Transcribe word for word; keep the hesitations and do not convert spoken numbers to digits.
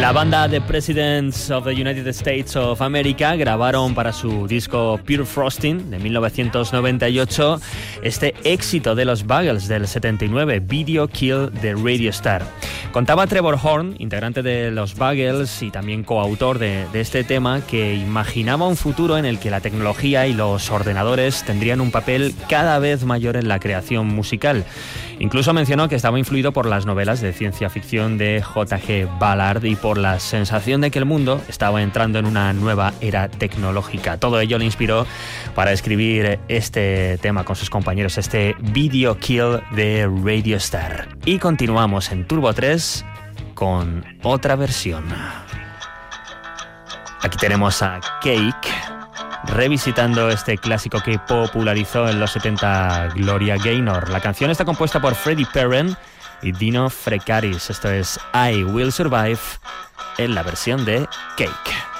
La banda The Presidents of the United States of America grabaron para su disco Pure Frosting de mil novecientos noventa y ocho este éxito de los Buggles del setenta y nueve, Video Kill the Radio Star. Contaba Trevor Horn, integrante de los Buggles y también coautor de, de este tema, que imaginaba un futuro en el que la tecnología y los ordenadores tendrían un papel cada vez mayor en la creación musical. Incluso mencionó que estaba influido por las novelas de ciencia ficción de J G Ballard y por la sensación de que el mundo estaba entrando en una nueva era tecnológica. Todo ello le inspiró para escribir este tema con sus compañeros, este Video Kill de Radio Star. Y continuamos en Turbo tres con otra versión. Aquí tenemos a Cake revisitando este clásico que popularizó en los setenta Gloria Gaynor. La canción está compuesta por Freddie Perren y Dino Frecaris. Esto es I Will Survive en la versión de Cake.